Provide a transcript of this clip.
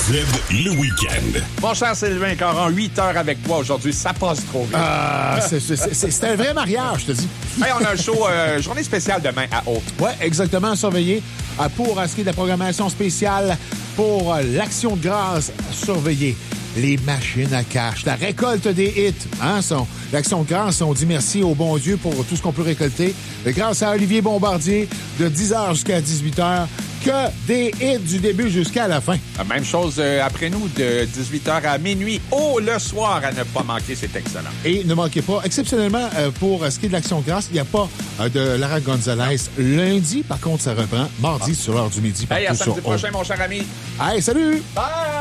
le week-end. Mon cher Sylvain Caron, 8 heures avec toi aujourd'hui, ça passe trop vite. C'est un vrai mariage, je te dis. Hey, on a un show, journée spéciale demain à Haute. Oui, exactement, surveillé. Pour ce qui est de la programmation spéciale pour l'Action de grâce, surveillé. Les machines à cash, la récolte des hits. L'Action de grâce, on dit merci au bon Dieu pour tout ce qu'on peut récolter. Grâce à Olivier Bombardier, de 10h jusqu'à 18h, que des hits du début jusqu'à la fin. La même chose après nous, de 18h à minuit, le soir, à ne pas manquer, c'est excellent. Et ne manquez pas, exceptionnellement, pour ce qui est de l'Action de grâce, il n'y a pas de Lara Gonzalez. Lundi, par contre, ça reprend. Mardi, sur l'heure du midi, partout à samedi sur prochain, mon cher ami. Hey, salut! Bye!